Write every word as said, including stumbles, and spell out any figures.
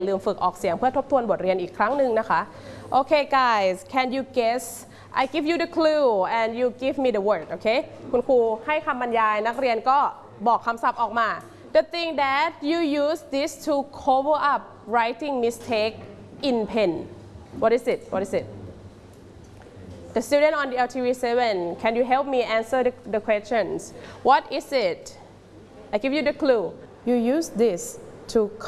ลืมฝึกออกเสียงเพื่อทบทวนบทเรียนอีกครั้งหนึ่งนะคะ Okay guys can you guess I give you the clue and you give me the word okay คุณครูให้คำบรรยายนักเรียนก็บอกคำศัพท์ออกมา The thing that you use this to cover up writing mistake in pen What is it What is it The student on the L T V seven can you help me answer the, the questions What is it I give you the clue You use this to